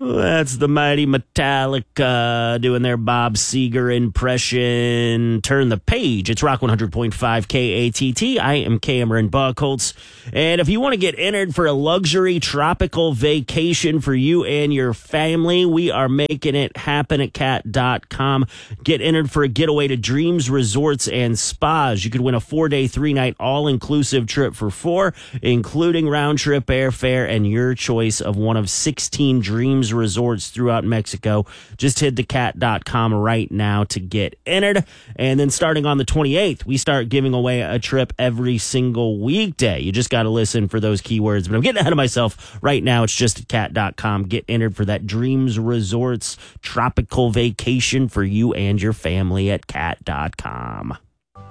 That's the mighty Metallica doing their Bob Seger impression. Turn the page. It's Rock 100.5 KATT. I am Cameron Buckholtz. And if you want to get entered for a luxury tropical vacation for you and your family, we are making it happen at cat.com. Get entered for a getaway to Dreams Resorts and Spas. You could win a 4-day, 3-night all-inclusive trip for 4, including round-trip airfare and your choice of one of 16 Dreams resorts throughout Mexico. Just head to cat.com right now to get entered. And then starting on the 28th, we start giving away a trip every single weekday. You just got to listen for those keywords. But I'm getting ahead of myself right now. It's just at cat.com. Get entered for that Dreams Resorts tropical vacation for you and your family at cat.com.